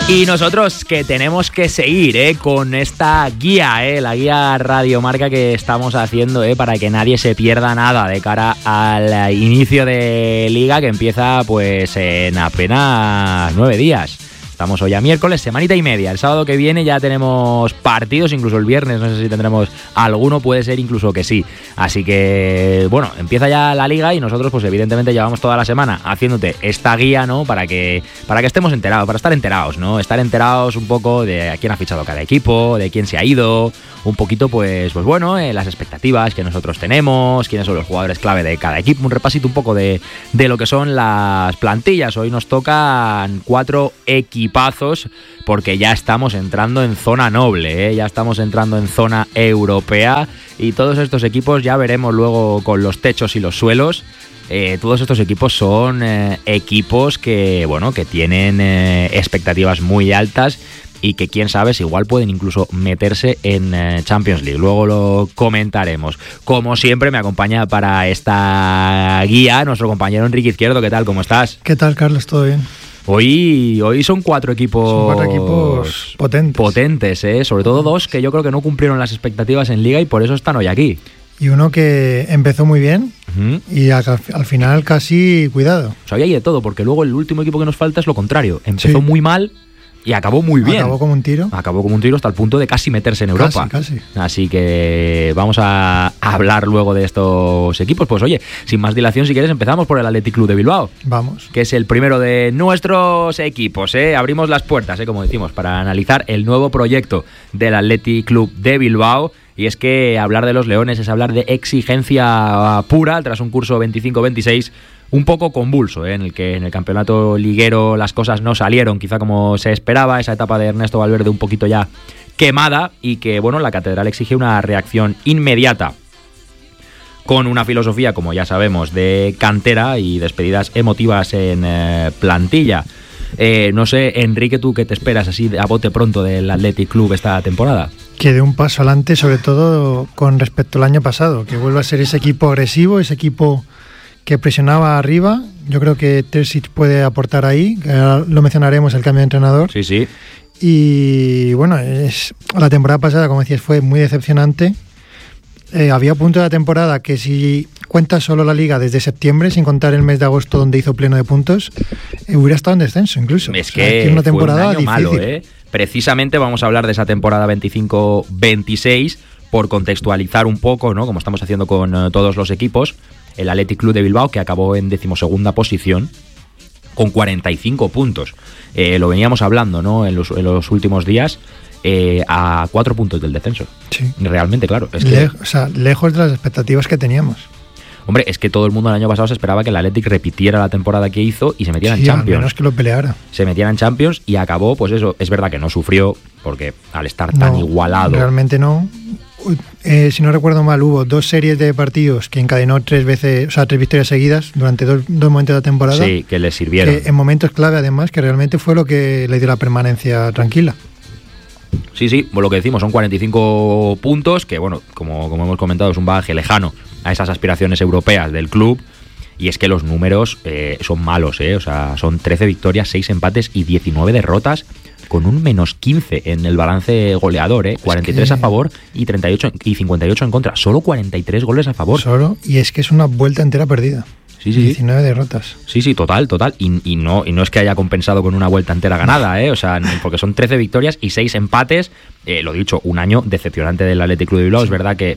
Y nosotros que tenemos que seguir con esta guía, la guía Radiomarca que estamos haciendo para que nadie se pierda nada de cara al inicio de Liga que empieza pues en apenas 9 días. Estamos hoy a miércoles, semanita y media. El sábado que viene ya tenemos partidos, incluso el viernes, no sé si tendremos alguno, puede ser incluso que sí. Así que, bueno, empieza ya la Liga y nosotros, pues evidentemente llevamos toda la semana haciéndote esta guía, ¿no? Para que estemos enterados, para estar enterados, ¿no? Estar enterados un poco de a quién ha fichado cada equipo, de quién se ha ido, un poquito, pues bueno, las expectativas que nosotros tenemos, quiénes son los jugadores clave de cada equipo, un repasito un poco de lo que son las plantillas. Hoy nos tocan 4 equipazos porque ya estamos entrando en zona noble, ya estamos entrando en zona europea y todos estos equipos ya veremos luego con los techos y los suelos. Todos estos equipos son equipos que, bueno, que tienen expectativas muy altas y que quién sabe si igual pueden incluso meterse en Champions League. Luego lo comentaremos. Como siempre me acompaña para esta guía nuestro compañero Enrique Izquierdo. ¿Qué tal? ¿Cómo estás? ¿Qué tal, Carlos? ¿Todo bien? Hoy son 4 equipos... Son 4 equipos potentes, sobre todo 2 que yo creo que no cumplieron las expectativas en Liga y por eso están hoy aquí. Y uno que empezó muy bien y al final casi cuidado. O sea, hay de todo, porque luego el último equipo que nos falta es lo contrario. Empezó muy mal y acabó muy bien. Acabó como un tiro. Acabó como un tiro hasta el punto de casi meterse en Europa. Casi. Así que vamos a hablar luego de estos equipos. Pues oye, sin más dilación, si quieres, empezamos por el Athletic Club de Bilbao. Vamos. Que es el primero de nuestros equipos. Abrimos las puertas, como decimos, para analizar el nuevo proyecto del Athletic Club de Bilbao. Y es que hablar de los Leones es hablar de exigencia pura tras un curso 25-26 un poco convulso, en el que en el campeonato liguero las cosas no salieron quizá como se esperaba, esa etapa de Ernesto Valverde un poquito ya quemada y que, bueno, la Catedral exige una reacción inmediata con una filosofía, como ya sabemos, de cantera y despedidas emotivas en plantilla. No sé, Enrique, ¿tú qué te esperas así a bote pronto del Athletic Club esta temporada? Que dé un paso adelante, sobre todo con respecto al año pasado, que vuelva a ser ese equipo agresivo, ese equipo que presionaba arriba. Yo creo que Terzic puede aportar ahí, que ahora lo mencionaremos, el cambio de entrenador. Sí. Y bueno, la temporada pasada, como decías, fue muy decepcionante. Había punto de la temporada que si cuentas solo la Liga desde septiembre, sin contar el mes de agosto donde hizo pleno de puntos, hubiera estado en descenso incluso. Es que una temporada fue un año difícil. malo, Precisamente vamos a hablar de esa temporada 25-26 por contextualizar un poco, ¿no? Como estamos haciendo con todos los equipos. El Athletic Club de Bilbao, que acabó en 12ª posición con 45 puntos. Lo veníamos hablando, ¿no? en los últimos días, a 4 puntos del descenso. Sí. Realmente, claro. Es que, lejos de las expectativas que teníamos. Hombre, es que todo el mundo el año pasado se esperaba que el Athletic repitiera la temporada que hizo y se metiera en Champions. Al menos que lo peleara. Se metiera en Champions y acabó, pues eso, es verdad que no sufrió, porque al estar tan igualado... Realmente no. Si no recuerdo mal, hubo 2 series de partidos que encadenó 3 victorias seguidas durante dos momentos de la temporada. Sí, que le sirvieron. En momentos clave, además, que realmente fue lo que le dio la permanencia tranquila. Sí, lo que decimos, son 45 puntos, que bueno, como hemos comentado, es un bagaje lejano a esas aspiraciones europeas del club. Y es que los números son malos, o sea, son 13 victorias, 6 empates y 19 derrotas, con un menos 15 en el balance goleador, 43 a favor y 58 en contra. Solo 43 goles a favor. Solo, y es que es una vuelta entera perdida. Sí. 19 derrotas. Sí, total. Y no es que haya compensado con una vuelta entera ganada, o sea, porque son 13 victorias y 6 empates. Lo dicho, un año decepcionante del Athletic Club de Bilbao. Sí. Es verdad que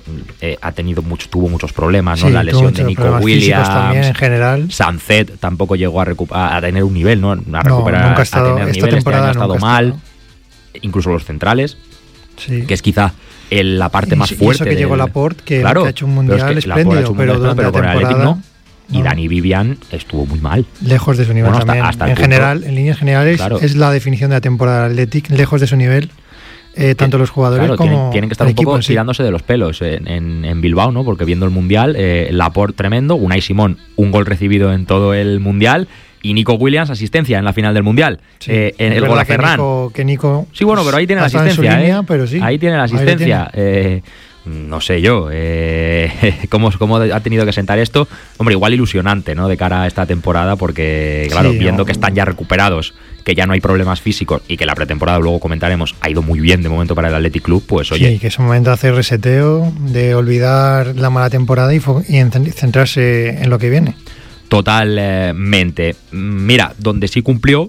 tuvo muchos problemas, ¿no? La lesión de Nico Williams, también, en general. Sancet tampoco llegó a tener un nivel, ¿no? A recuperar, nunca ha estado, a tener esta nivel. temporada Este año ha estado mal. Incluso los centrales, que es quizá la parte más fuerte. Y eso que llegó Laporte, que ha hecho un mundial espléndido, pero durante la temporada... Athletic no. Y Dani Vivian estuvo muy mal. Lejos de su nivel también. En líneas generales, es la definición de la temporada Athletic, lejos de su nivel. Tanto los jugadores como tienen que estar un poco tirándose de los pelos en Bilbao, ¿no? Porque viendo el Mundial, Laporte tremendo, Unai Simón, un gol recibido en todo el Mundial, y Nico Williams, asistencia en la final del Mundial. En el gol a Ferran. Que Nico sí, bueno, pero ahí tiene la asistencia. Línea, pero sí, ahí tiene la asistencia. no sé yo, cómo ha tenido que sentar esto. Hombre, igual ilusionante, ¿no?, de cara a esta temporada, porque, claro, sí, viendo que están ya recuperados, que ya no hay problemas físicos y que la pretemporada, luego comentaremos, ha ido muy bien de momento para el Athletic Club, pues oye... Sí, que es un momento de hacer reseteo, de olvidar la mala temporada y centrarse en lo que viene. Totalmente. Mira, donde sí cumplió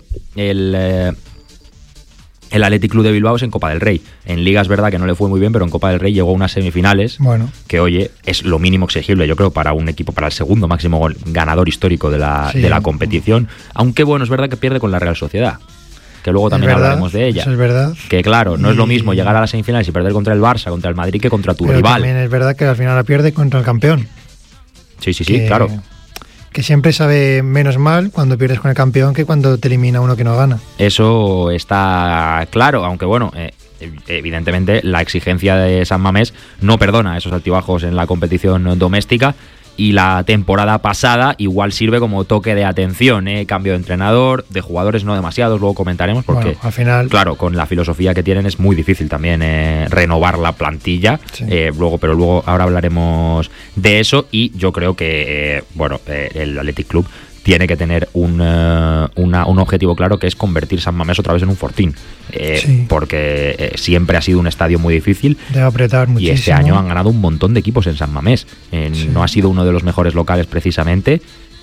el Athletic Club de Bilbao es en Copa del Rey. En Liga es verdad que no le fue muy bien, pero en Copa del Rey llegó a unas semifinales, bueno, que oye, es lo mínimo exigible, yo creo, para un equipo, para el segundo máximo ganador histórico de la competición. Aunque bueno, es verdad que pierde con la Real Sociedad, que luego también hablaremos de ella. Eso es verdad. Que claro, no es lo mismo llegar a las semifinales y perder contra el Barça, contra el Madrid, que contra tu rival. También es verdad que al final la pierde contra el campeón. Sí, claro. Que siempre sabe menos mal cuando pierdes con el campeón que cuando te elimina uno que no gana. Eso está claro, aunque bueno, evidentemente la exigencia de San Mamés no perdona esos altibajos en la competición doméstica, y la temporada pasada igual sirve como toque de atención, cambio de entrenador, de jugadores no demasiados, luego comentaremos, porque bueno, al final, claro, con la filosofía que tienen es muy difícil también renovar la plantilla, sí. Pero luego ahora hablaremos de eso, y yo creo que el Athletic Club tiene que tener un objetivo claro, que es convertir San Mamés otra vez en un fortín, porque siempre ha sido un estadio muy difícil. Debe apretar muchísimo. Y este año han ganado un montón de equipos en San Mamés. No ha sido uno de los mejores locales precisamente,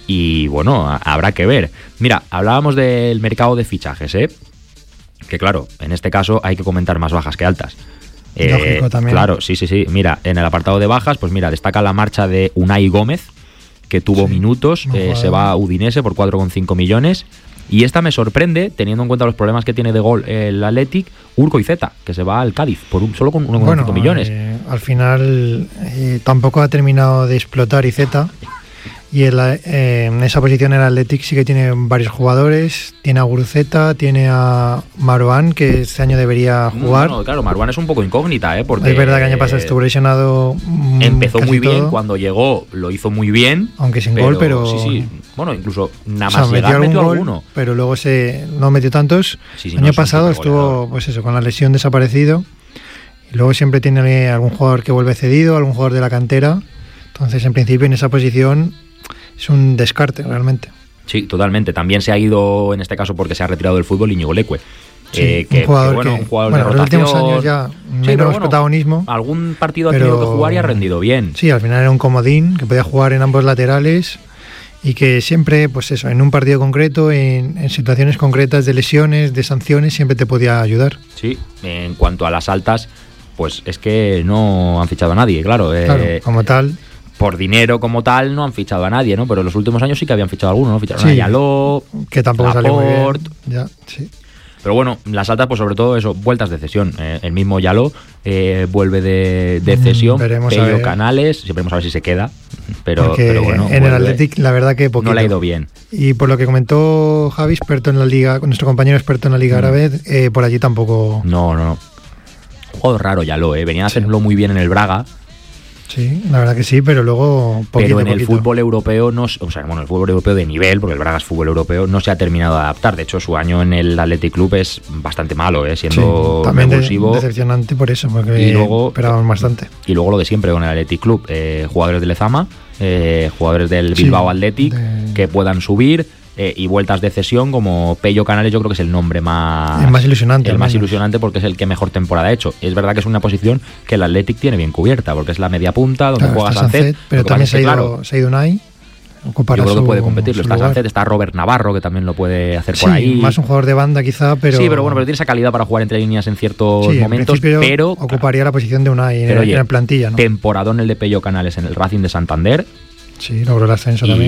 y bueno, habrá que ver. Mira, hablábamos del mercado de fichajes, que claro, en este caso hay que comentar más bajas que altas. Lógico también. Claro, sí. Mira, en el apartado de bajas, pues mira, destaca la marcha de Unai Gómez, que tuvo minutos, se va a Udinese por 4,5 millones. Y esta me sorprende, teniendo en cuenta los problemas que tiene de gol el Athletic, Urco Izeta, que se va al Cádiz por solo con 1,5 millones. Al final tampoco ha terminado de explotar Izeta. Y en esa posición el Athletic sí que tiene varios jugadores. Tiene a Guruceta, tiene a Marwan, que este año debería jugar. No, claro, Marwan es un poco incógnita, porque es verdad que el año pasado estuvo lesionado. Empezó muy bien, cuando llegó lo hizo muy bien. Aunque sin gol, pero... Sí. Bueno, incluso nada más llegar metió alguno. Pero luego no metió tantos. El año pasado estuvo, pues eso, con la lesión desaparecido. Y luego siempre tiene algún jugador que vuelve cedido, algún jugador de la cantera. Entonces, en principio, en esa posición es un descarte realmente. Sí, totalmente. También se ha ido, en este caso, porque se ha retirado del fútbol, Íñigo Leque. Un jugador de rotación. En los últimos años ya menos protagonismo. Algún partido ha tenido que jugar y ha rendido bien. Sí, al final era un comodín que podía jugar en ambos laterales, y que siempre, pues eso, en un partido concreto, en situaciones concretas de lesiones, de sanciones, siempre te podía ayudar. Sí, en cuanto a las altas, pues es que no han fichado a nadie, claro. Claro, como tal. Por dinero como tal no han fichado a nadie, ¿no? Pero en los últimos años sí que habían fichado a alguno, ¿no? Ficharon a Yaló, que tampoco salió muy bien. Ya, sí. Pero bueno, las altas, pues sobre todo eso, vueltas de cesión. El mismo Yaló vuelve de cesión. Pello Canales, siempre veremos a ver si se queda. Pero bueno, en el Athletic la verdad que poquito. No le ha ido bien. Y por lo que comentó Javi, experto en la liga, nuestro compañero experto en la liga árabe, por allí tampoco. No. Un jugador raro Yaló, venía a hacerlo muy bien en el Braga. Sí, la verdad que sí, pero luego poquito. Pero en el fútbol europeo el fútbol europeo de nivel, porque el Braga es fútbol europeo, no se ha terminado de adaptar. De hecho, su año en el Athletic Club es bastante malo, siendo también revulsivo. Decepcionante por eso, porque esperábamos bastante. Y luego lo de siempre con el Athletic Club, jugadores de Lezama, jugadores del Bilbao Athletic, que puedan subir. Y vueltas de cesión como Pello Canales, yo creo que es el nombre más ilusionante. El más ilusionante, porque es el que mejor temporada ha hecho. Es verdad que es una posición que el Athletic tiene bien cubierta, porque es la media punta donde juega Sánchez. Pero también se ha ido Unai. Yo creo que puede competirlo. Está Sánchez, está Robert Navarro, que también lo puede hacer por ahí. Más un jugador de banda quizá, pero... Sí, pero tiene esa calidad para jugar entre líneas en ciertos momentos. Pero ocuparía la posición de Unai en la plantilla, ¿no? Temporadón el de Pello Canales en el Racing de Santander. Sí, logró el ascenso también.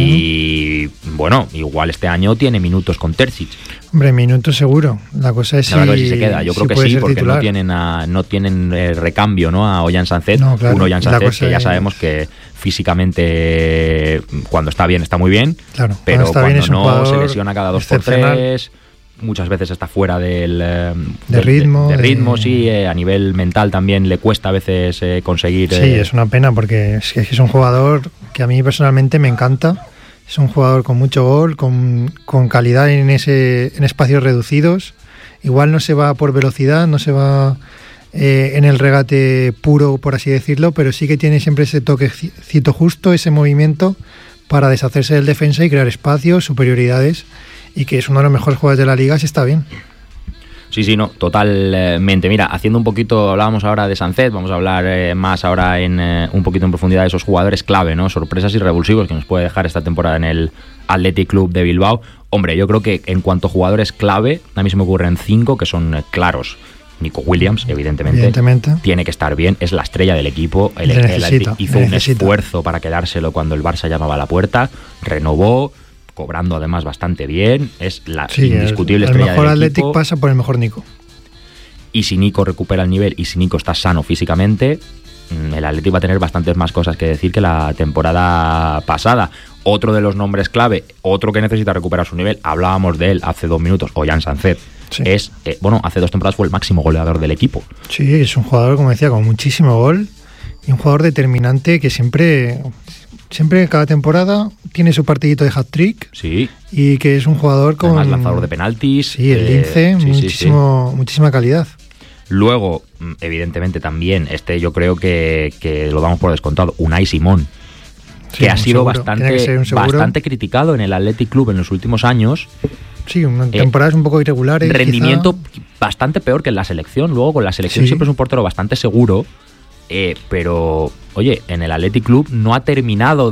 Y bueno, igual este año tiene minutos con Terzic. Hombre, minutos seguro. La cosa es si se queda. Yo creo que sí, porque no tienen recambio, ¿no? A Ollán Sánchez. No, claro. Un Ollán Sánchez que ya sabemos que físicamente, cuando está bien, está muy bien. Claro, pero cuando no, se lesiona cada 2x3. Muchas veces está fuera de ritmo, sí, a nivel mental también le cuesta a veces conseguir... Sí, es una pena, porque es un jugador que a mí personalmente me encanta. Es un jugador con mucho gol, con calidad en espacios reducidos. Igual no se va por velocidad, no se va en el regate puro, por así decirlo, pero sí que tiene siempre ese toquecito justo, ese movimiento para deshacerse del defensa y crear espacios, superioridades, y que es uno de los mejores jugadores de la liga si está bien. Sí, no, totalmente. Mira, haciendo un poquito, hablábamos ahora de Sancet, vamos a hablar más ahora en un poquito en profundidad de esos jugadores clave, ¿no? Sorpresas y revulsivos que nos puede dejar esta temporada en el Athletic Club de Bilbao. Hombre, yo creo que en cuanto a jugadores clave, a mí se me ocurren 5 que son claros. Nico Williams, evidentemente, tiene que estar bien, es la estrella del equipo. El Athletic hizo un esfuerzo para quedárselo cuando el Barça llamaba a la puerta, renovó, cobrando además bastante bien, es la indiscutible estrella del equipo. El mejor Athletic pasa por el mejor Nico. Y si Nico recupera el nivel y si Nico está sano físicamente, el Athletic va a tener bastantes más cosas que decir que la temporada pasada. Otro de los nombres clave, otro que necesita recuperar su nivel, hablábamos de él hace 2 minutos, Ollán Sancet. Sí. Hace 2 temporadas fue el máximo goleador del equipo. Sí, es un jugador, como decía, con muchísimo gol y un jugador determinante que siempre cada temporada tiene su partidito de hat-trick. Sí. Y que es un jugador con... Además, lanzador de penaltis. Sí, el lince, muchísima calidad. Luego, evidentemente también, yo creo que lo damos por descontado, Unai Simón, que ha sido bastante criticado en el Athletic Club en los últimos años. Sí, temporadas un poco irregulares. Rendimiento bastante peor que en la selección. Luego con la selección siempre es un portero bastante seguro. Pero, oye, en el Athletic Club no ha terminado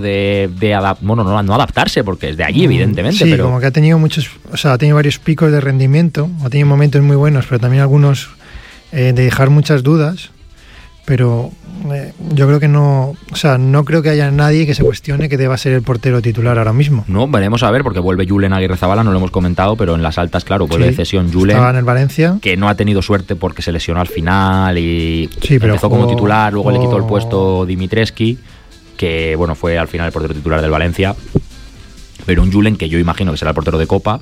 no adaptarse, porque es de allí, evidentemente. Sí, pero como que ha tenido ha tenido varios picos de rendimiento, ha tenido momentos muy buenos, pero también algunos de dejar muchas dudas. Pero yo creo que no creo que haya nadie que se cuestione que deba ser el portero titular ahora mismo. No, veremos a ver, porque vuelve Julen Aguirrezabala, no lo hemos comentado, pero en las altas, claro, vuelve de cesión Julen. Estaba en el Valencia. Que no ha tenido suerte porque se lesionó al final y empezó como titular, luego le quitó el puesto Dimitrescu, que fue al final el portero titular del Valencia. Pero un Julen que yo imagino que será el portero de Copa.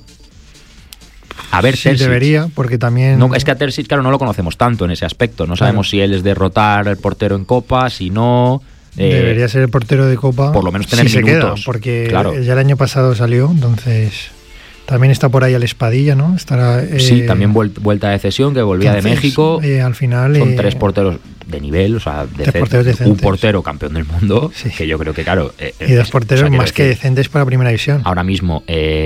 A ver, sí, debería, porque también... No, es que a Terzic, claro, no lo conocemos tanto en ese aspecto. No sabemos si él es de rotar el portero en Copa, si no... debería ser el portero de Copa. Por lo menos tener minutos. Se queda, porque ya el año pasado salió, entonces... También está por ahí al Espadilla, ¿no? Estará, sí, también vuelta de cesión, que volvía de México. Al final... Son 3 porteros de nivel, o sea, un portero campeón del mundo, que yo creo que, claro... y 2 porteros más que decentes para Primera División. Ahora mismo,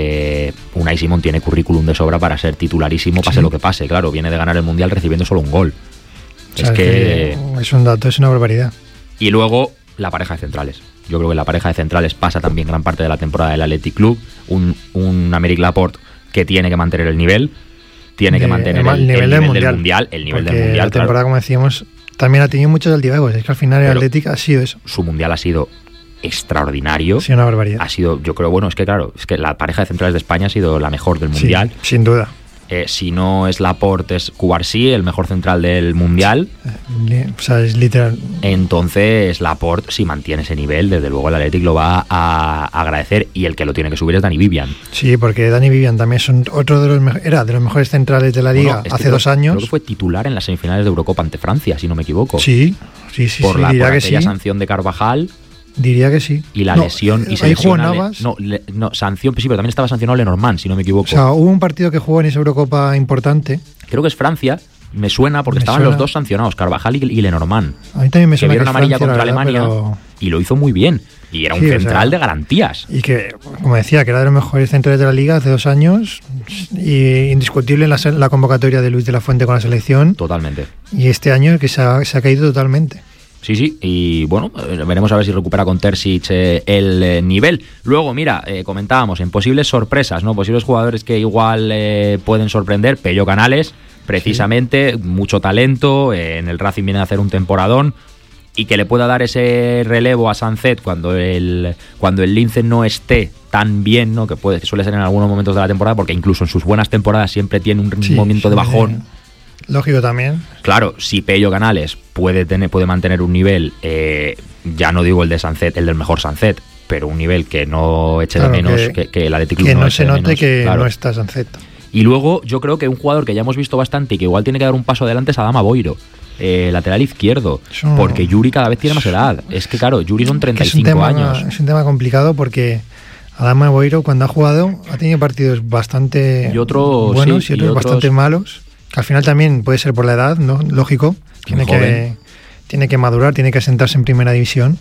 Unai Simón tiene currículum de sobra para ser titularísimo, pase lo que pase. Claro, viene de ganar el Mundial recibiendo solo un gol. Es que... Es un dato, es una barbaridad. Y luego, la pareja de centrales. Yo creo que la pareja de centrales pasa también gran parte de la temporada del Athletic Club. Un Aymeric Laporte que tiene que mantener el nivel, tiene que mantener el nivel del Mundial. El nivel del Mundial, la temporada, como decíamos, también ha tenido muchos altibajos. Es que al final el Athletic ha sido eso. Su Mundial ha sido extraordinario. Sí, una barbaridad. Ha sido, yo creo, es que la pareja de centrales de España ha sido la mejor del Mundial. Sí, sin duda. Si no es Laporte, es Cubarsí, el mejor central del Mundial. O sea, es literal. Entonces, Laporte, si mantiene ese nivel, desde luego el Athletic lo va a agradecer, y el que lo tiene que subir es Dani Vivian. Sí, porque Dani Vivian también era de los mejores centrales de la liga hace 2 años. Creo que fue titular en las semifinales de Eurocopa ante Francia, si no me equivoco. Sí. Por aquella sanción de Carvajal. Diría que sí. Y la lesión. Y ahí jugó Navas. Sanción, sí, pero también estaba sancionado Lenormand, si no me equivoco. O sea, hubo un partido que jugó en esa Eurocopa importante. Creo que es Francia, me suena, porque estaban los dos sancionados, Carvajal y Lenormand. A mí también me suena. Que vieron amarilla Francia, contra Alemania, y lo hizo muy bien. Y era un central de garantías. Y que, como decía, que era de los mejores centrales de la liga hace 2 años. Y indiscutible en la convocatoria de Luis de la Fuente con la selección. Totalmente. Y este año que se ha caído totalmente. Sí, y veremos a ver si recupera con Terzic el nivel. Luego, mira, comentábamos en posibles sorpresas, ¿no? Posibles jugadores que igual pueden sorprender. Pello Canales, precisamente, mucho talento, en el Racing viene a hacer un temporadón, y que le pueda dar ese relevo a Sancet cuando el Lince no esté tan bien, ¿no? Que suele ser en algunos momentos de la temporada, porque incluso en sus buenas temporadas siempre tiene un momento de bajón. Lógico también. Claro, si Pello Canales puede mantener un nivel, ya no digo el de Sancet, el del mejor Sancet, pero un nivel que no eche de menos, que el Athletic Club no se note que no está Sancet. Y luego yo creo que un jugador que ya hemos visto bastante y que igual tiene que dar un paso adelante es Adama Boiro, lateral izquierdo, porque Yuri cada vez tiene más edad. Es que claro, Yuri son 35 años. Es un tema complicado porque Adama Boiro, cuando ha jugado, ha tenido partidos bastante buenos y otros bastante malos. que al final también puede ser por la edad, ¿no? Lógico, tiene que madurar, tiene que asentarse en primera división,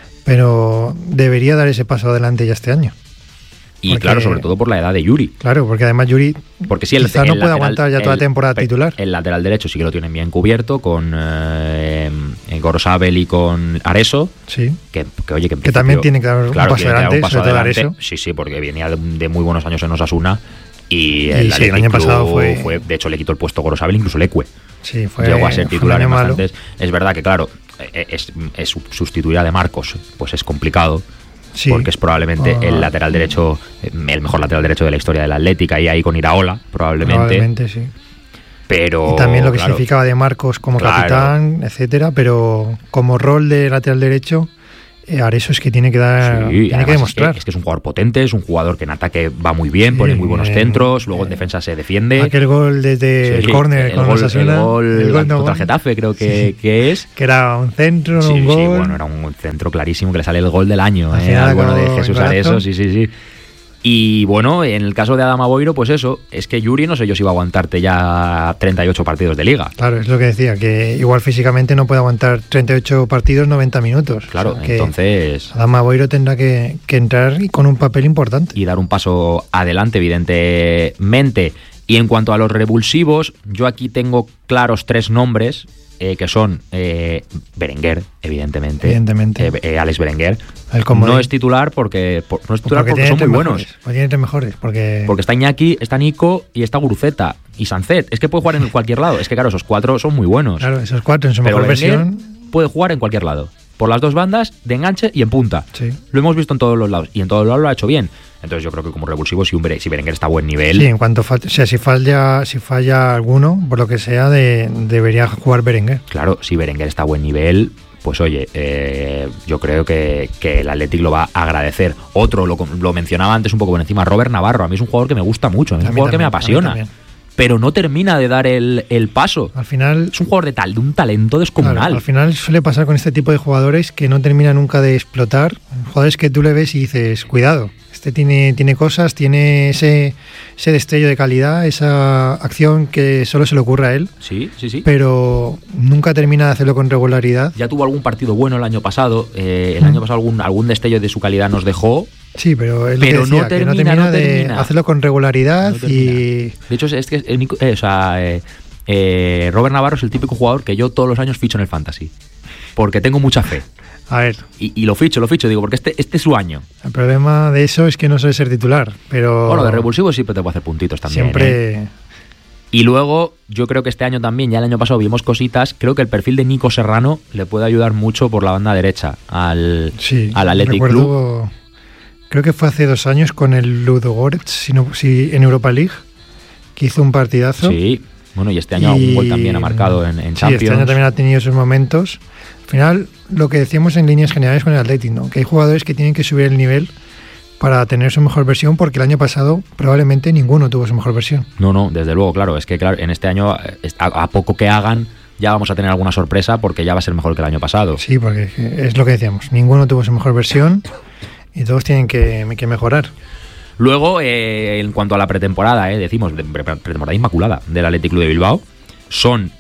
pero debería dar ese paso adelante ya este año. Y claro, sobre todo por la edad de Yuri. Claro, porque además Yuri quizá no puede aguantar ya toda la temporada titular. El lateral derecho sí que lo tienen bien cubierto con Gorosabel y con Areso. Sí. Que también tiene que dar un paso adelante, sobre todo Areso. Sí, porque venía de muy buenos años en Osasuna. Y el año pasado fue... De hecho, le quitó el puesto a Gorosabel, incluso Leque. Sí, llegó a ser titular en bastantes. Es verdad que, claro, es sustituir a De Marcos, pues es complicado. Sí, porque es probablemente el lateral derecho, el mejor lateral derecho de la historia del Atlética, y ahí con Iraola, probablemente sí. Pero y también lo que significaba De Marcos como capitán, etcétera, pero como rol de lateral derecho, Areso es que tiene que dar, tiene que demostrar. Es que es un jugador potente, es un jugador que en ataque va muy bien, pone muy buenos centros, luego en defensa se defiende. Aquel gol desde el córner con Osasuna, el gol contra el Getafe, creo que es. Que era un centro, un gol. Sí, bueno, era un centro clarísimo que le sale el gol del año, al bueno de Jesús Areso, sí. Y bueno, en el caso de Adama Boiro, pues eso, es que Yuri no sé yo si va a aguantarte ya 38 partidos de liga. Claro, es lo que decía, que igual físicamente no puede aguantar 38 partidos 90 minutos. Claro, o sea, entonces... Adama Boiro tendrá que entrar con un papel importante. Y dar un paso adelante, evidentemente. Y en cuanto a los revulsivos, yo aquí tengo claros 3 nombres, que son Berenguer, evidentemente. Alex Berenguer. No es titular porque son muy buenos. Tiene 3 mejores. Porque está Iñaki, está Nico y está Guruceta. Y Sancet. Es que puede jugar en cualquier lado. Es que claro, esos 4 son muy buenos. Claro, esos 4 en su mejor versión. Puede jugar en cualquier lado. Por las 2 bandas, de enganche y en punta. Sí. Lo hemos visto en todos los lados. Y en todos los lados lo ha hecho bien. Entonces yo creo que como revulsivo, si Berenguer está a buen nivel... Sí, en cuanto si falla alguno, por lo que sea, debería jugar Berenguer. Claro, si Berenguer está a buen nivel, pues oye, yo creo que el Athletic lo va a agradecer. Otro, lo mencionaba antes un poco por encima, Robert Navarro. A mí es un jugador que me gusta mucho, es un jugador que me apasiona. Pero no termina de dar el paso. Al final es un jugador de un talento descomunal. Claro, al final suele pasar con este tipo de jugadores que no termina nunca de explotar. Jugadores que tú le ves y dices, cuidado, este tiene cosas, tiene ese destello de calidad, esa acción que solo se le ocurre a él. Sí. Pero nunca termina de hacerlo con regularidad. Ya tuvo algún partido bueno el año pasado. El año pasado algún destello de su calidad nos dejó. Sí, pero él decía, no termina de hacerlo con regularidad. De hecho, es que Robert Navarro es el típico jugador que yo todos los años ficho en el Fantasy. Porque tengo mucha fe. A ver. Y lo ficho, digo, porque este es su año. El problema de eso es que no suele ser titular, pero... Bueno, de revulsivo siempre te puedo hacer puntitos también. Siempre... Y luego, yo creo que este año también, ya el año pasado vimos cositas, creo que el perfil de Nico Serrano le puede ayudar mucho por la banda derecha al Athletic Club. Creo que fue hace 2 años con el Ludogorets, en Europa League, que hizo un partidazo. Sí, bueno, y este año un gol también ha marcado en Champions. Sí, este año también ha tenido sus momentos. Al final, lo que decíamos en líneas generales con el Athletic, ¿no? Que hay jugadores que tienen que subir el nivel para tener su mejor versión, porque el año pasado probablemente ninguno tuvo su mejor versión. No, desde luego, claro. Es que claro, en este año, a poco que hagan, ya vamos a tener alguna sorpresa porque ya va a ser mejor que el año pasado. Sí, porque es lo que decíamos. Ninguno tuvo su mejor versión y todos tienen que mejorar. Luego, en cuanto a la pretemporada, decimos, pretemporada inmaculada del Athletic Club de Bilbao, son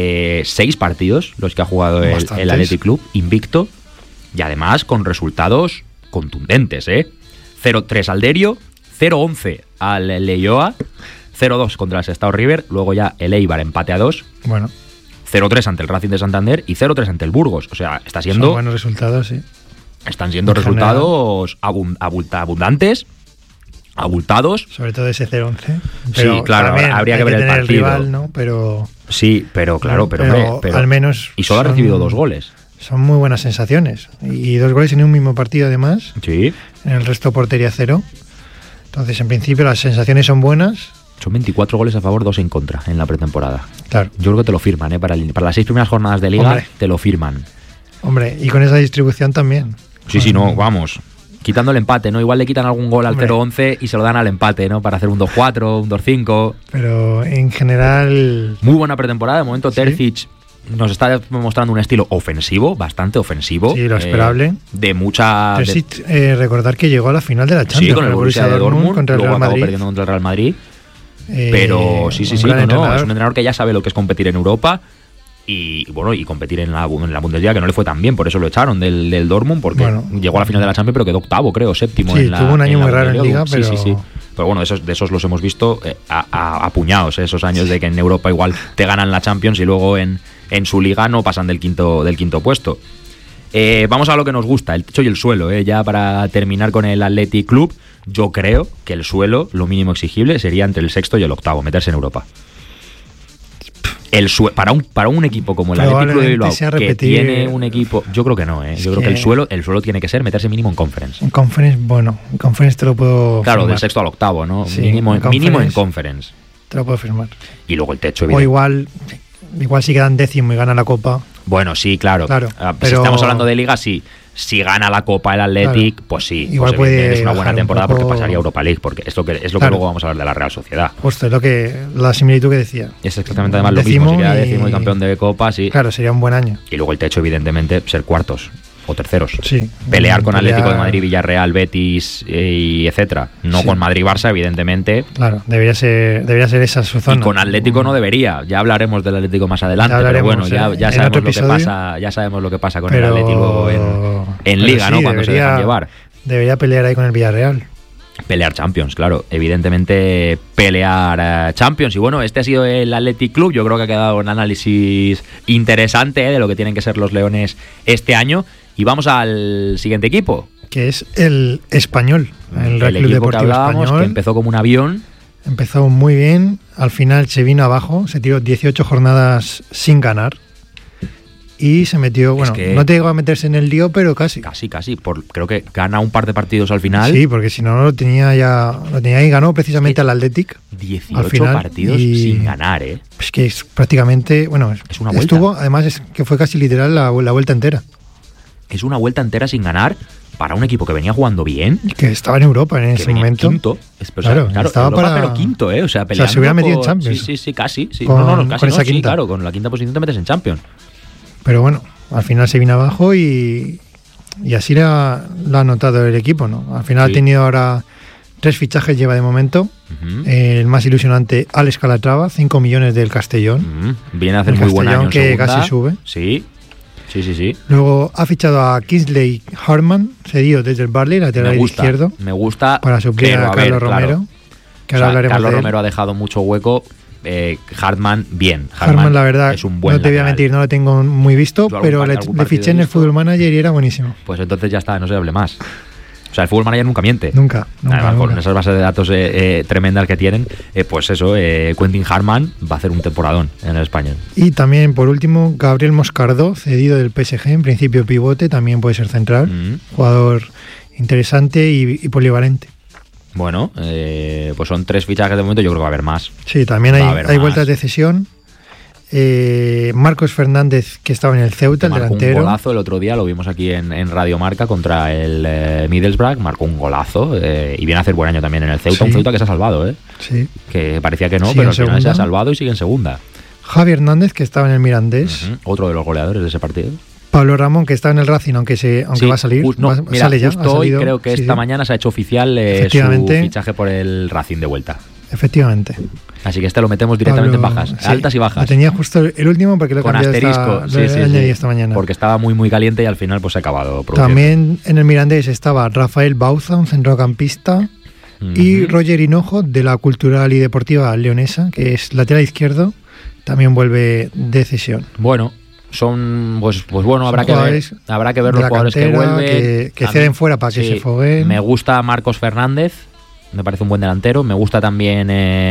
6 partidos los que ha jugado el Athletic Club, invicto, y además con resultados contundentes, 0-3 al Derio, 0-11 al Leioa, 0-2 contra el Sestao River, luego ya el Eibar empate a 2, bueno, 0-3 ante el Racing de Santander y 0-3 ante el Burgos. O sea, está siendo... Son buenos resultados, sí. Están siendo resultados abundantes, abultados. Sobre todo ese 0-11. Sí, claro, habría que ver el partido. El rival, ¿no? Pero... Sí, pero claro, pero al menos... Y solo ha recibido 2 goles. Son muy buenas sensaciones. Y 2 goles en un mismo partido, además. Sí. En el resto portería 0. Entonces, en principio, las sensaciones son buenas. Son 24 goles a favor, 2 en contra en la pretemporada. Claro. Yo creo que te lo firman, para las 6 primeras jornadas de Liga. Hombre, te lo firman. Hombre, y con esa distribución también. Sí, no, vamos. Quitando el empate, ¿no? Igual le quitan algún gol al 0-11 y se lo dan al empate, ¿no? Para hacer un 2-4, un 2-5. Pero en general... Muy buena pretemporada. De momento, ¿sí? Terzic nos está mostrando un estilo ofensivo, bastante ofensivo. Sí, lo esperable. De mucha... Terzic, recordar que llegó a la final de la Champions. Sí, con el Borussia Dortmund, contra el luego Real Madrid. Acabó perdiendo contra el Real Madrid. Pero sí, un gran entrenador. es un entrenador que ya sabe lo que es competir en Europa y bueno, y competir en la Bundesliga, que no le fue tan bien, por eso lo echaron del Dortmund, porque llegó a la final de la Champions, pero quedó octavo, creo, séptimo en la tuvo un año muy raro en Liga, pero... Sí. Pero bueno, de esos los hemos visto a puñados, esos años de que en Europa igual te ganan la Champions y luego en su liga no pasan del quinto puesto. Vamos a lo que nos gusta, el techo y el suelo. Ya para terminar con el Athletic Club, yo creo que el suelo, lo mínimo exigible, sería entre el sexto y el octavo, meterse en Europa. Para un equipo como el Athletic Club de Bilbao, que tiene un equipo, yo creo que no, yo creo que el suelo tiene que ser meterse mínimo en Conference. En Conference te lo puedo claro, firmar. Del sexto al octavo, ¿no? Sí, mínimo en Conference. Te lo puedo firmar. Y luego el techo, o igual si quedan décimo y ganan la Copa. Bueno, sí, claro. Pero si estamos hablando de Liga, sí. Si gana la Copa el Athletic, pues sí. Igual pues puede es una buena temporada poco... porque pasaría a Europa League, porque es lo que luego vamos a hablar de la Real Sociedad. Justo, es la similitud que decía. Es exactamente además lo mismo. Si queda décimo y campeón de Copa, sí. Claro, sería un buen año. Y luego el techo, evidentemente, ser cuartos o terceros. Sí. Pelear con Atlético de Madrid, Villarreal, Betis y etcétera. No con Madrid-Barça, evidentemente. Claro, debería ser esa su zona. Y con Atlético no debería. Ya hablaremos del Atlético más adelante, pero bueno, ya sabemos lo que pasa. Ya sabemos lo que pasa con el Atlético luego en Liga, ¿no? Cuando se dejan llevar. Debería pelear ahí con el Villarreal. Pelear Champions, claro. Evidentemente pelear Champions. Y bueno, este ha sido el Athletic Club. Yo creo que ha quedado un análisis interesante de lo que tienen que ser los Leones este año. Y vamos al siguiente equipo, que es el Español, el Real Club Deportivo que hablábamos, Español. Que empezó como un avión. Empezó muy bien, al final se vino abajo, se tiró 18 jornadas sin ganar y se metió, no te llegó a meterse en el lío, pero casi. Casi, creo que gana un par de partidos al final. Sí, porque si no lo tenía y ganó precisamente al Athletic. 18 al final, partidos sin ganar, Es que es prácticamente, es una vuelta. Estuvo, además es que fue casi literal la vuelta entera. Es una vuelta entera sin ganar para un equipo que venía jugando bien. Que estaba en Europa en ese momento. Quinto. Claro, estaba Europa, pero quinto, O sea, peleando. Se hubiera metido en Champions. Sí, casi. Sí. Casi esa quinta. Claro, con la quinta posición te metes en Champions. Pero bueno, al final se vino abajo y así lo ha notado el equipo, ¿no? Al final ha tenido ahora 3 fichajes, lleva de momento. El más ilusionante, Alex Calatrava, 5 millones del Castellón. Viene a hacer muy buen año en que segunda. Casi sube. Sí. Luego ha fichado a Kingsley Harman, cedido desde el Burnley, lateral izquierdo. Me gusta. Para suplir a Carlos Romero. Claro. Que ahora hablaremos Carlos de él. Romero ha dejado mucho hueco. Hartman, bien. Hartman, la verdad, es un buen no te voy a mentir, no lo tengo muy visto, pero le fiché en el Football Manager y era buenísimo. Pues entonces ya está, no se hable más. O sea, el Football Manager nunca miente. Nunca. Con esas bases de datos tremendas que tienen, pues eso, Quentin Hartman va a hacer un temporadón en el español. Y también, por último, Gabriel Moscardó, cedido del PSG, en principio pivote, también puede ser central. Jugador interesante y polivalente. Bueno, pues son 3 fichajes de momento, yo creo que va a haber más. Sí, también hay vueltas de cesión. Marcos Fernández, que estaba en el Ceuta, el delantero. Un golazo el otro día, lo vimos aquí en Radio Marca contra el Middlesbrough, marcó un golazo y viene a hacer buen año también en el Ceuta, un Ceuta que se ha salvado, Sí. Que parecía que no, pero al final se ha salvado y sigue en segunda. Javi Hernández, que estaba en el Mirandés. Otro de los goleadores de ese partido. Pablo Ramón, que está en el Racing, aunque va a salir. Sale ya. Justo hoy creo que esta mañana se ha hecho oficial su fichaje por el Racing de vuelta. Efectivamente. Así que lo metemos directamente en bajas, altas y bajas. Lo tenía justo el último porque lo con asterisco, esta mañana. Porque estaba muy caliente y al final pues se ha acabado produciendo. También en el Mirandés estaba Rafael Bauza, un centrocampista, y Roger Hinojo, de la Cultural y Deportiva Leonesa, que es lateral izquierdo, también vuelve de cesión. Bueno, son pues bueno, habrá que ver los jugadores que vuelven, que ceden fuera para que se foguen. Me gusta Marcos Fernández, me parece un buen delantero. Me gusta también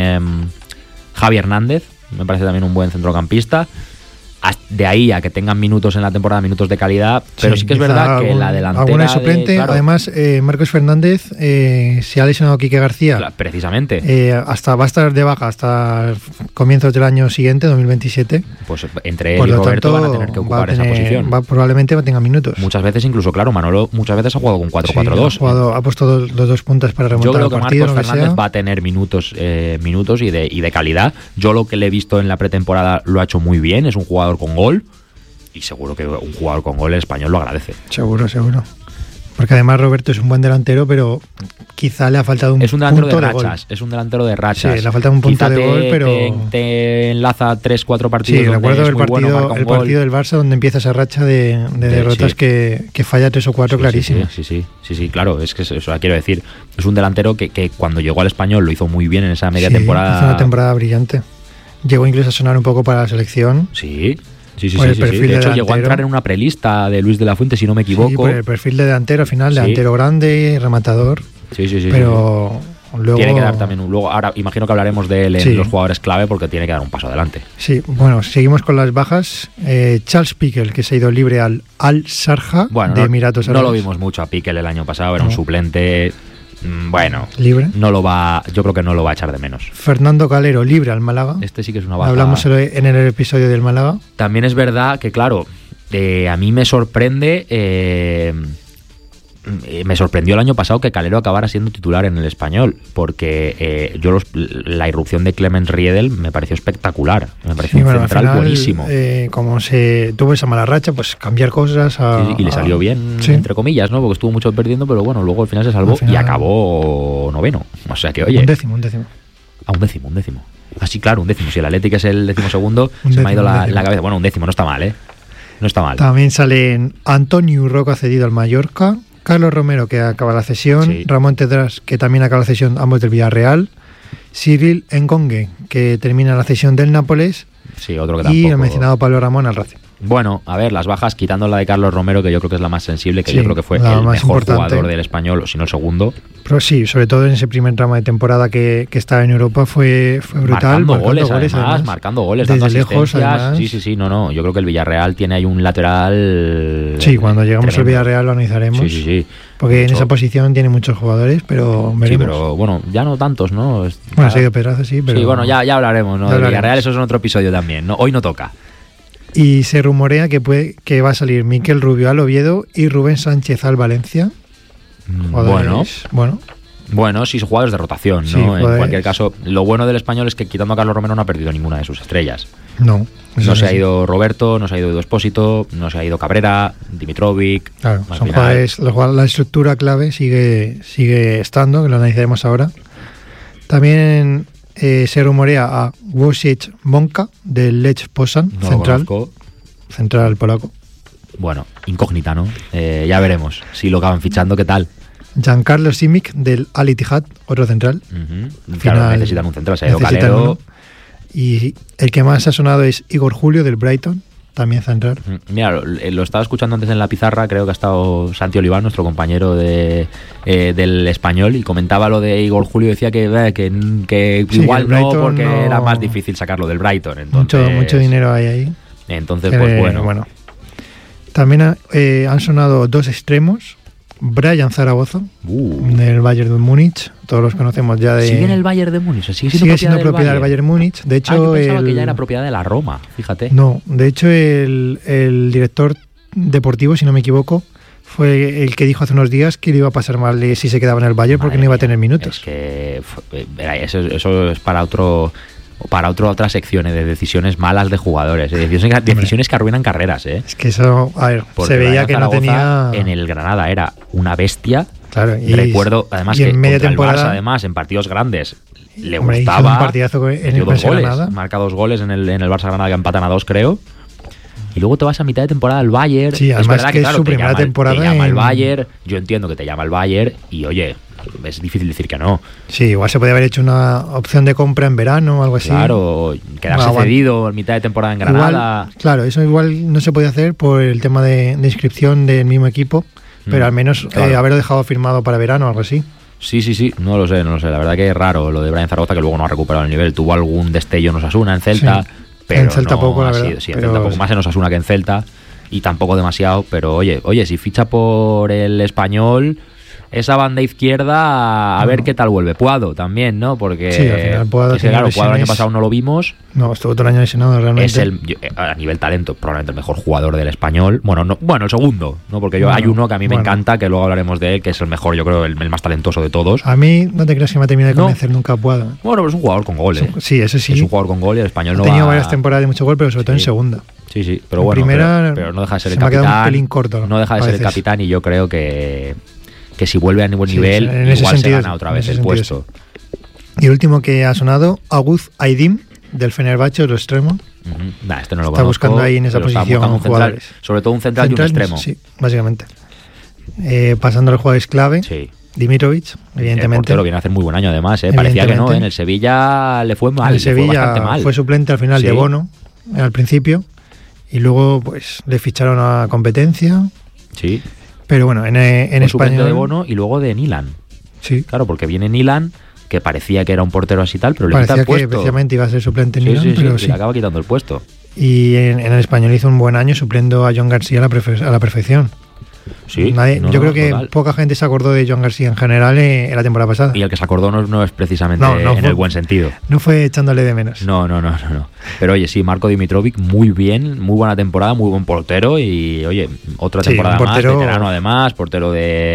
Javi Hernández, me parece también un buen centrocampista. De ahí a que tengan minutos en la temporada, minutos de calidad, pero sí que es verdad que la delantera... Alguna suplente, claro, además Marcos Fernández se ha lesionado Quique García. Claro, precisamente. Va a estar de baja hasta comienzos del año siguiente, 2027. Pues entre él y Roberto van a tener que ocupar esa posición. Probablemente tenga minutos. Muchas veces incluso, claro, Manolo muchas veces ha jugado con 4-4-2. Ha puesto los 2 puntas para remontar el partido. Yo creo que Marcos Fernández va a tener minutos y de calidad. Yo lo que le he visto en la pretemporada lo ha hecho muy bien, es un jugador con gol y seguro que un jugador con gol el español lo agradece. Seguro. Porque además Roberto es un buen delantero, pero quizá le ha faltado un punto de gol. Es un delantero de rachas. Sí, le ha faltado un punto de gol, pero... Te enlaza 3-4 partidos. Sí, recuerdo el partido del Barça donde empieza esa racha de derrotas que falla 3 o 4 clarísimas. Sí, claro, es que eso quiero decir. Es un delantero que cuando llegó al Español lo hizo muy bien en esa media temporada. Hizo una temporada brillante. Llegó incluso a sonar un poco para la selección. Sí. De hecho, llegó a entrar en una prelista de Luis de la Fuente, si no me equivoco. Sí, por el perfil de delantero, al final, delantero grande, rematador. Sí. Pero luego... Tiene que dar también luego. Ahora imagino que hablaremos de él en los jugadores clave porque tiene que dar un paso adelante. Sí, bueno, seguimos con las bajas. Charles Piquel, que se ha ido libre al Al-Sharjah de Emiratos Árabes. No lo vimos mucho a Piquel el año pasado, era un suplente. Bueno, libre. Yo creo que no lo va a echar de menos. Fernando Calero, libre al Málaga. Este sí que es una baja. Hablamos en el episodio del Málaga. También es verdad que, claro, a mí me sorprende. Me sorprendió el año pasado que Calero acabara siendo titular en el Español, porque la irrupción de Clement Riedel me pareció espectacular. Me pareció un central al final, buenísimo. Como se tuvo esa mala racha, pues cambiar cosas. Y le salió bien, entre comillas, ¿no? Porque estuvo mucho perdiendo, pero bueno, luego al final se salvó y acabó noveno. O sea que, oye. Un décimo. Un décimo. Así, claro, un décimo. Si el Atlético es el 12º, se me ha ido la cabeza. Bueno, un décimo, no está mal, ¿eh? No está mal. También salen Antonio Roca cedido al Mallorca. Carlos Romero, que acaba la cesión, Ramón Tedras, que también acaba la cesión, ambos del Villarreal, Cyril Ngongue, que termina la cesión del Nápoles, otro que tampoco... y el mencionado Pablo Ramón al Racing. Bueno, a ver, las bajas, quitando la de Carlos Romero, que yo creo que es la más sensible, que yo creo que fue el mejor jugador del Español, o si no el segundo. Pero sí, sobre todo en ese primer tramo de temporada que estaba en Europa fue brutal. Marcando goles, dando asistencias. Lejos, sí, no, yo creo que el Villarreal tiene ahí un lateral... Sí, cuando llegamos al Villarreal lo analizaremos. Sí. Porque en esa posición tiene muchos jugadores, pero veremos. Sí, pero bueno, ya no tantos, ¿no? Bueno, se ha ido Pedraza, sí, pero... Sí, bueno, ya hablaremos, ¿no? Del Villarreal, eso es en otro episodio también, ¿no? Hoy no toca. Y se rumorea que va a salir Miquel Rubio al Oviedo y Rubén Sánchez al Valencia. Bueno, sí, son jugadores de rotación, ¿no? Sí, en cualquier caso, lo bueno del Español es que quitando a Carlos Romero no ha perdido ninguna de sus estrellas. No se ha ido Roberto, no se ha ido Edu Expósito, no se ha ido Cabrera, Dimitrovic. Claro, son jugadores, la estructura clave sigue estando, que lo analizaremos ahora. También se rumorea a Wojciech Monka del Lech Poznan, central polaco. Bueno, incógnita, ¿no? Ya veremos si lo acaban fichando, ¿qué tal? Giancarlo Simic del Al Ittihad, otro central. Claro, necesitan un central, se ha ido Calero. Y el que más ha sonado es Igor Julio del Brighton, también central. Mira, lo estaba escuchando antes en la pizarra, creo que ha estado Santi Oliván, nuestro compañero del Español, y comentaba lo de Igor Julio, decía que igual no, porque era más difícil sacarlo del Brighton. Entonces, mucho dinero hay ahí. Entonces, pues bueno. También han sonado dos extremos. Brian Zaragoza, del Bayern de Múnich, todos los conocemos ya de... ¿Sigue en el Bayern de Múnich? Sigue siendo propiedad del Bayern Múnich. De hecho, yo pensaba que ya era propiedad de la Roma, fíjate. No, de hecho el director deportivo, si no me equivoco, fue el que dijo hace unos días que le iba a pasar mal si se quedaba en el Bayern porque no iba a tener minutos. Es que eso es para otra sección de decisiones malas de jugadores, decisiones que arruinan carreras. Es que eso, a ver, porque se veía que no tenía... En el Granada era una bestia. Claro, recuerdo además que en media contra temporada, el Barça, además, en partidos grandes le gustaba. Un partidazo en el Granada. Marca 2 goles en el Barça Granada, que empatan a 2, creo. Y luego te vas a mitad de temporada al Bayern. Sí, además es verdad que es su primera temporada. Te llama el Bayern. Yo entiendo que te llama el Bayern y oye, es difícil decir que no. Sí, igual se podía haber hecho una opción de compra en verano o algo así. Claro, quedarse cedido en mitad de temporada en Granada. Claro, eso igual no se podía hacer por el tema de inscripción del mismo equipo, pero al menos haberlo dejado firmado para verano o algo así. Sí, no lo sé. La verdad que es raro lo de Brian Zaragoza, que luego no ha recuperado el nivel. Tuvo algún destello en Osasuna, en Celta, pero en Celta poco, la verdad. Sí, en Celta poco, más en Osasuna que en Celta, y tampoco demasiado, pero oye, si ficha por el Español, esa banda izquierda, a ver qué tal vuelve. Puado también, ¿no? Porque sí, al final Puado el año pasado no lo vimos. No, estuvo todo el año lesionado realmente. Es a nivel talento, probablemente el mejor jugador del Español. Bueno, el segundo, ¿no? Porque hay uno que a mí me encanta, que luego hablaremos de él, que es el mejor, yo creo, el más talentoso de todos. A mí no te creas que me ha terminado de convencer nunca Puado. Bueno, pero es un jugador con gol, Sí, eso sí. Es un jugador con gol y el Español ha tenido varias temporadas de mucho gol, pero sobre todo en segunda. Sí, pero en bueno, primera, pero no deja de ser se el me ha quedado capitán. un pelín corto, No deja de a ser el veces. capitán y yo creo que si vuelve a buen Sí, nivel, en ese igual sentido, se gana otra en vez ese el sentido, puesto. Y el último que ha sonado, August Aydin, del Fenerbahce, otro extremo. Nah, este no lo Está conozco, buscando ahí en esa pero está posición buscando un central, jugadores. sobre todo un central y un extremo. Sí, básicamente. Pasando a los jugadores clave, Sí. Dimitrovic, El evidentemente. portero viene a hacer muy buen año además, Parecía que no, Evidentemente. en el Sevilla le fue mal, En le fue Sevilla bastante mal. fue suplente al final Sí. de Bono, al principio, y luego pues le ficharon a competencia. Sí, Pero bueno, en fue suplente español. de Bono y luego de Nilan. Sí, Claro, porque viene Nilan, que parecía que era un portero así tal, pero le quita parecía el que puesto. precisamente iba a ser suplente en Sí, Milán, sí, pero y sí. le acaba quitando el puesto. Y en el español hizo un buen año supliendo a John García a la perfección. Sí, Yo creo que total. poca gente se acordó de John García en general en la temporada pasada. Y el que se acordó no es precisamente No en fue- el buen sentido. No fue echándole de menos. No. Pero oye, sí, Marko Dimitrovic, muy bien, muy buena temporada, muy buen portero y oye, otra Sí, temporada un portero- más, veterano además, portero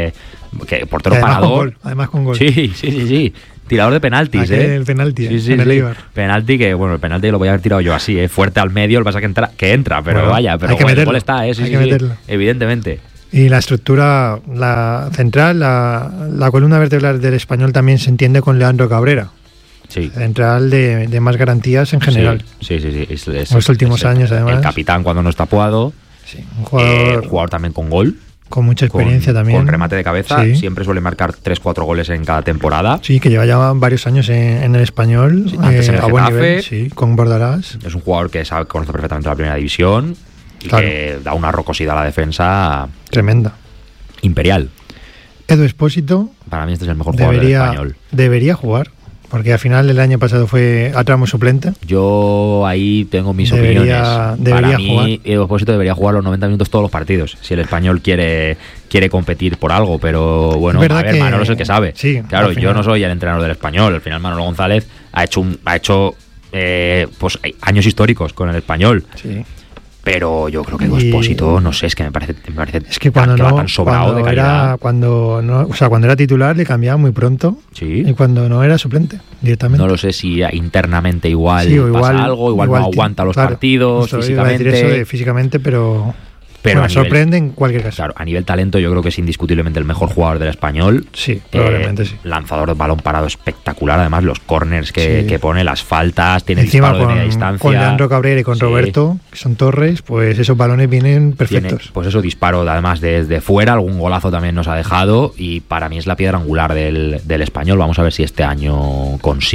portero Además con parador. gol, además con gol. Sí. Tirador de penaltis, El penalti, Sí, en el Eibar. Penalti que, bueno, el penalti lo voy a haber tirado yo así, fuerte al medio, lo que pasa es que entra, pero Bueno, vaya, pero hay que el meterlo, gol está, sí, hay sí, que sí, meterlo. evidentemente. Y la estructura, la central, la columna vertebral del español también se entiende con Leandro Cabrera, Sí. central de más garantías en general. Sí. En los últimos años, además. El capitán cuando no está apuado. Sí, un jugador También con gol. con mucha experiencia también. Con remate de cabeza. Sí. Siempre suele marcar 3-4 goles en cada temporada. Sí, que lleva ya varios años en el español, Sí, antes en el a buen Getafe. nivel, sí, con Bordalás. Es un jugador que conoce perfectamente la primera división y Claro. que da una rocosidad a la defensa Tremenda. imperial. Edu Espósito Para mí este es el mejor jugador del español. debería jugar, porque al final el año pasado fue a tramo suplente. Yo ahí tengo mis Debería opiniones. Para mí, jugar. Edu Espósito debería jugar los 90 minutos todos los partidos, si el español quiere competir por algo, pero bueno, Es verdad a ver, que- Manolo es el que sabe. sí, Claro, al yo final. no soy el entrenador del español, al final Manolo González ha hecho pues años históricos con el español. Sí. Pero yo creo que Edu Y- Espósito, no sé, es que me parece Es que cuando que va no, tan sobrado de calidad. cuando era titular le cambiaba muy pronto, Sí. y cuando no era suplente directamente. No lo sé si internamente igual, Sí, o pasa algo, igual no aguanta los claro, partidos justo iba a decir físicamente. eso de físicamente, pero Pero bueno, a nivel- sorprende en cualquier caso. Claro, a nivel talento yo creo que es indiscutiblemente el mejor jugador del español. Sí, probablemente sí. Lanzador de balón parado espectacular, además los corners que Sí. pone, las faltas, tiene Encima disparo de media distancia. con Leandro Cabrera y con Sí. Roberto, que son torres, pues esos balones vienen Tiene, perfectos. pues eso, disparo además desde fuera, algún golazo también nos ha dejado y para mí es la piedra angular del español. Vamos a ver si este año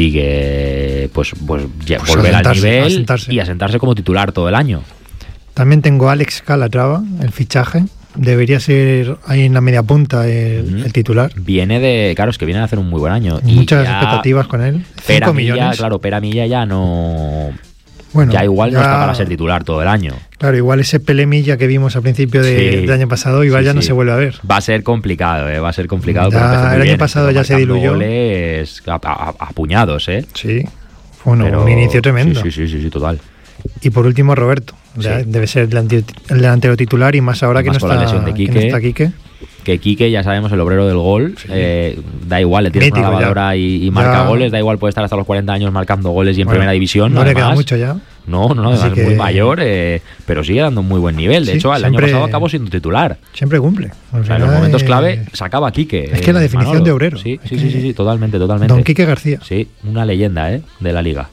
consigue volver al nivel asentarse. y asentarse como titular todo el año. También tengo a Alex Calatrava, el fichaje. Debería ser ahí en la media punta el titular. Claro, es que viene a hacer un muy buen año. Y Muchas ya expectativas con él. 5 Pera millones. Milla, claro, Pera Milla ya no. Bueno, ya igual no está para ser titular todo el año. Claro, igual ese Pelemilla que vimos al principio Sí. del año pasado, igual Sí, ya no sí. se vuelve a ver. Va a ser complicado, va a ser complicado. Ya, pero empezó muy el año bien, pasado empezó ya se marcando diluyó. Goles a puñados, Sí, fue Pero- un inicio tremendo. Sí, total. Y por último, Roberto. Sí. Debe ser el delantero titular y más ahora que Más no, con la está, lesión de que no Quique. está Quique. Que Quique, ya sabemos, el obrero del gol. Sí. Da igual, le tienes Mítico una lavadora ya. y marca Ya. goles. Da igual, puede estar hasta los 40 años marcando goles y en Bueno, primera división. No le queda además. mucho ya. No, Así además es muy que- mayor, pero sigue dando un muy buen nivel. De Sí, hecho, el siempre- año pasado acabó siendo titular. Siempre cumple. Al O sea, en final, los momentos clave sacaba a Quique. es que la definición Manolo. de obrero. Sí, Es sí, que- sí, totalmente. Don Quique García. Sí, una leyenda de la liga.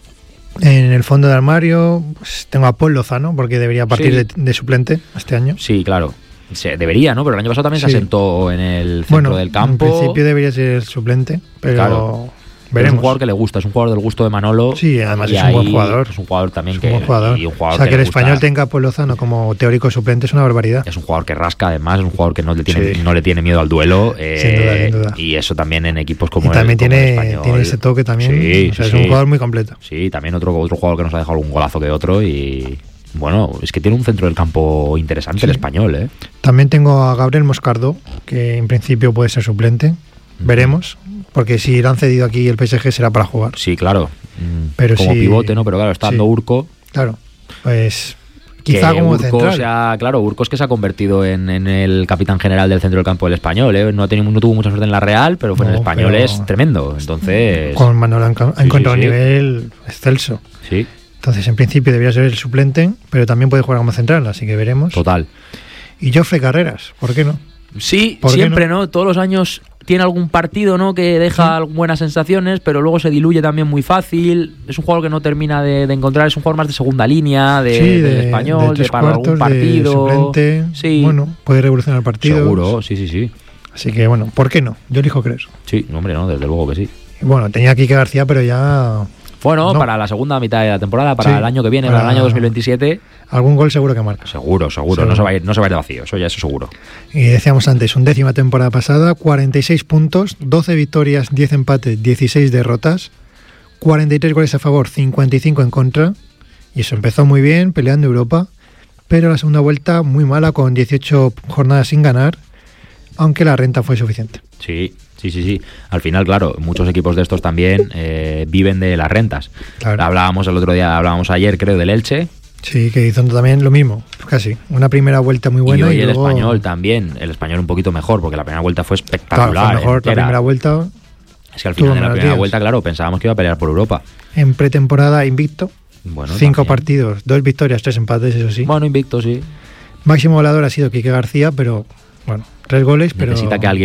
En el fondo de armario pues, tengo a Paul Lozano, porque debería partir Sí. de suplente este año. Sí, claro. Debería, ¿no? Pero el año pasado también se Sí. asentó en el centro Bueno, del campo. en principio debería ser suplente, pero Claro. Pero veremos. es un jugador que le gusta, es un jugador del gusto de Manolo. Sí, además y es un buen ahí jugador. Es un jugador también Es un buen jugador. y un jugador O sea, que el le gusta. español tenga a Paul Lozano como teórico suplente es una barbaridad. Es un jugador que rasca, además, es un jugador que no le tiene, Sí. no le tiene miedo al duelo. Sin duda. Y eso también en equipos Y como también como el tiene español. ese toque también. Sí, O sea, sí, es un sí. jugador muy completo. Sí, también otro jugador que nos ha dejado algún golazo que otro. Y bueno, es que tiene un centro del campo interesante Sí. el español, También tengo a Gabriel Moscardo, que en principio puede ser suplente. Veremos, porque si lo han cedido aquí el PSG será para jugar. Sí, claro. Pero como sí- pivote, ¿no? Pero claro, está dando sí. Urco. Claro, pues quizá Que como Urco central. Urco es que se ha convertido en el capitán general del centro del campo del español. No tuvo mucha suerte en la Real, pero en el No, español pero- es tremendo. Entonces, Con Manuel ha Sí, encontrado sí, un sí. nivel excelso. sí. Entonces, en principio debería ser el suplente, pero también puede jugar como central, así que veremos. Total. Y Jofre Carreras, ¿por qué no? Sí, siempre, ¿no? Todos los años tiene algún partido, ¿no? Que deja buenas sensaciones, pero luego se diluye también muy fácil. Es un jugador que no termina de encontrar, es un jugador más de segunda línea, del Español, de para algún partido. De suplente. Sí. Bueno, puede revolucionar partidos. Seguro, sí. Así que bueno, ¿por qué no? Yo elijo creer. Sí, hombre, no, desde luego que sí. Y bueno, tenía aquí que García, pero ya... Bueno, no. Para la segunda mitad de la temporada, para el año que viene, para el año 2027... Algún gol seguro que marca. Seguro. No se va a ir de vacío, eso seguro. Y decíamos antes, 11ª temporada pasada, 46 puntos, 12 victorias, 10 empates, 16 derrotas, 43 goles a favor, 55 en contra. Y eso empezó muy bien, peleando Europa, pero la segunda vuelta muy mala, con 18 jornadas sin ganar, aunque la renta fue suficiente. Sí. Al final, claro, muchos equipos de estos también viven de las rentas. Claro. Hablábamos ayer, creo, del Elche. Sí, que hizo también lo mismo, casi. Una primera vuelta muy buena. Y hoy luego... el Español también. El Español un poquito mejor, porque la primera vuelta fue espectacular. Claro, fue mejor la primera vuelta. Es que al final de la primera vuelta, claro, pensábamos que iba a pelear por Europa. En pretemporada invicto. Bueno, 5 partidos, 2 victorias, 3 empates, eso sí. Bueno, invicto, sí. Máximo goleador ha sido Quique García, pero bueno, 3 goles, pero... Necesita que alguien